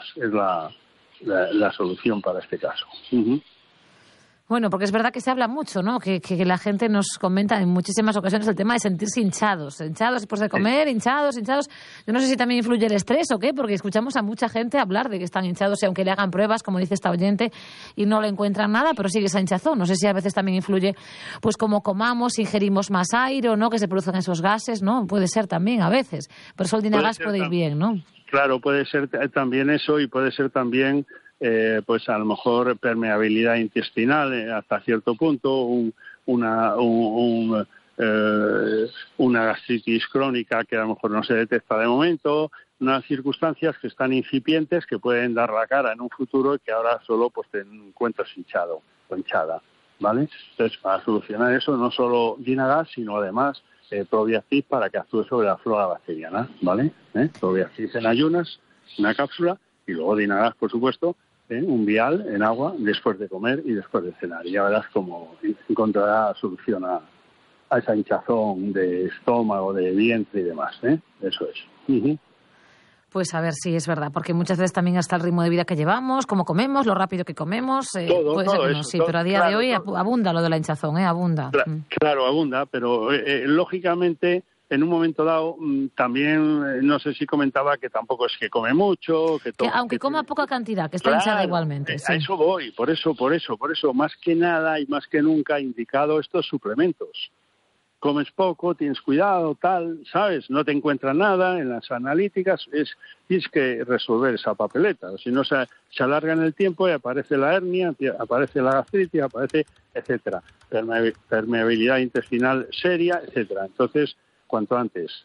pruebas es la solución para este caso. Uh-huh. Bueno, porque es verdad que se habla mucho, ¿no? Que la gente nos comenta en muchísimas ocasiones el tema de sentirse hinchados después de comer, hinchados. Yo no sé si también influye el estrés o qué, porque escuchamos a mucha gente hablar de que están hinchados y aunque le hagan pruebas, como dice esta oyente, y no le encuentran nada, pero sigue esa hinchazón. No sé si a veces también influye, pues como comamos, ingerimos más aire o no, que se producen esos gases, ¿no? Puede ser también a veces. Por eso el Dynagas puede ir bien, ¿no? Claro, puede ser también eso y puede ser también... pues a lo mejor permeabilidad intestinal hasta cierto punto, una gastritis crónica que a lo mejor no se detecta de momento, unas circunstancias que están incipientes que pueden dar la cara en un futuro y que ahora solo pues te encuentras hinchado o hinchada, ¿vale? Entonces, para solucionar eso, no solo Dynagas, sino además Probiacid para que actúe sobre la flora bacteriana, ¿vale? Probiacid en ayunas, una cápsula, y luego Dynagas, por supuesto, un vial en agua después de comer y después de cenar. Y ya verás cómo encontrará solución a esa hinchazón de estómago, de vientre y demás. Eso es. Uh-huh. Pues a ver si es verdad, porque muchas veces también hasta el ritmo de vida que llevamos, cómo comemos, lo rápido que comemos, puede ser que no, sí, pero a día de hoy abunda lo de la hinchazón, abunda. Claro, abunda, pero lógicamente... En un momento dado, también, no sé si comentaba que tampoco es que come mucho. Aunque coma poca cantidad, que está hinchada igualmente. Sí. A eso voy, por eso, más que nada y más que nunca indicado estos suplementos. Comes poco, tienes cuidado, tal, ¿sabes? No te encuentras nada en las analíticas, tienes que resolver esa papeleta. Si no, se alarga en el tiempo y aparece la hernia, aparece la gastritis, aparece, etcétera. Permeabilidad intestinal seria, etcétera. Entonces, cuanto antes,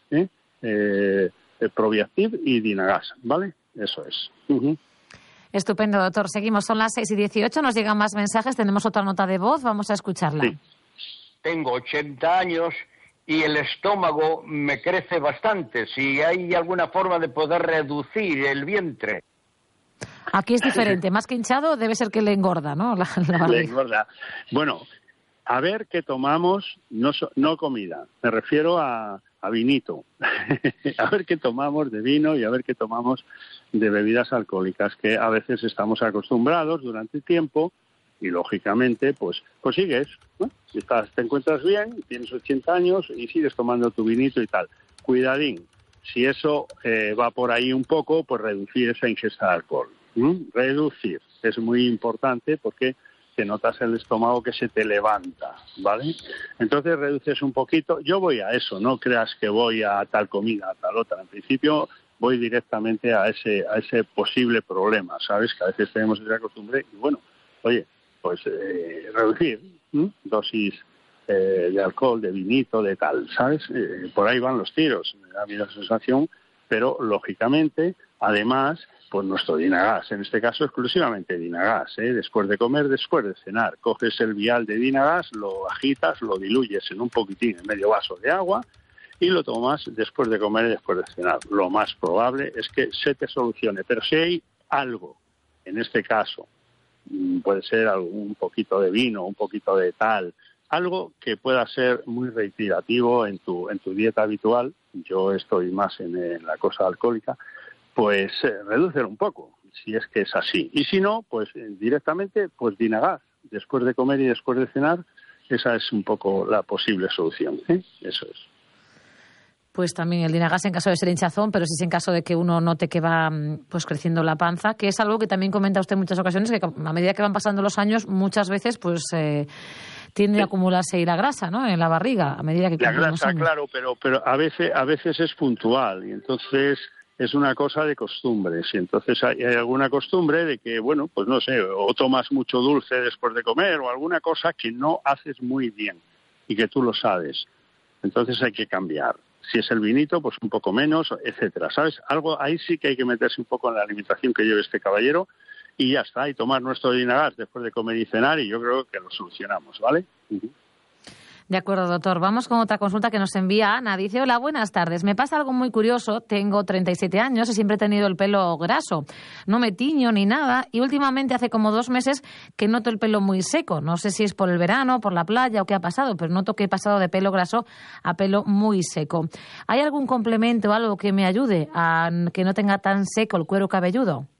Probiacid y Dynagas, ¿vale? Eso es. Uh-huh. Estupendo, doctor. Seguimos, son las 6:18, nos llegan más mensajes, tenemos otra nota de voz, vamos a escucharla. Sí. Tengo 80 años y el estómago me crece bastante. Si hay alguna forma de poder reducir el vientre. Aquí es diferente, más que hinchado debe ser que le engorda, ¿no? Le engorda. Bueno... A ver qué tomamos, no comida, me refiero a vinito. A ver qué tomamos de vino y a ver qué tomamos de bebidas alcohólicas, que a veces estamos acostumbrados durante el tiempo y, lógicamente, pues sigues, ¿no? Te encuentras bien, tienes 80 años y sigues tomando tu vinito y tal. Cuidadín, si eso va por ahí un poco, pues reducir esa ingesta de alcohol. Reducir, es muy importante porque... te notas el estómago que se te levanta, ¿vale? Entonces reduces un poquito. Yo voy a eso, no creas que voy a tal comida, a tal otra. En principio voy directamente a ese posible problema, ¿sabes? Que a veces tenemos esa costumbre y bueno, oye, pues reducir dosis de alcohol, de vinito, de tal, ¿sabes? Por ahí van los tiros, me da a mí la sensación, pero lógicamente, además... pues nuestro Dynagas, en este caso exclusivamente Dynagas, después de comer, después de cenar, coges el vial de Dynagas, lo agitas, lo diluyes en un poquitín, en medio vaso de agua y lo tomas después de comer y después de cenar. Lo más probable es que se te solucione, pero si hay algo, en este caso, puede ser un poquito de vino, un poquito de tal, algo que pueda ser muy reiterativo en tu dieta habitual, yo estoy más en la cosa alcohólica, pues reducir un poco, si es que es así. Y si no, pues directamente, pues Dynagas, después de comer y después de cenar, esa es un poco la posible solución. Eso es. Pues también el Dynagas en caso de ser hinchazón, pero si es en caso de que uno note que va pues creciendo la panza, que es algo que también comenta usted en muchas ocasiones, que a medida que van pasando los años, muchas veces pues tiende a acumularse ahí la grasa, ¿no? En la barriga, a medida que cumplen los años. Claro, pero a veces es puntual y entonces... es una cosa de costumbres y entonces hay alguna costumbre de que, bueno, pues no sé, o tomas mucho dulce después de comer o alguna cosa que no haces muy bien y que tú lo sabes. Entonces hay que cambiar. Si es el vinito, pues un poco menos, etcétera, ¿sabes? Algo ahí sí que hay que meterse un poco en la alimentación que lleve este caballero y ya está, y tomar nuestro Dynagas después de comer y cenar y yo creo que lo solucionamos, ¿vale? Uh-huh. De acuerdo, doctor. Vamos con otra consulta que nos envía Ana. Dice, hola, buenas tardes. Me pasa algo muy curioso. Tengo 37 años y siempre he tenido el pelo graso. No me tiño ni nada y últimamente hace como 2 meses que noto el pelo muy seco. No sé si es por el verano, por la playa o qué ha pasado, pero noto que he pasado de pelo graso a pelo muy seco. ¿Hay algún complemento o algo que me ayude a que no tenga tan seco el cuero cabelludo?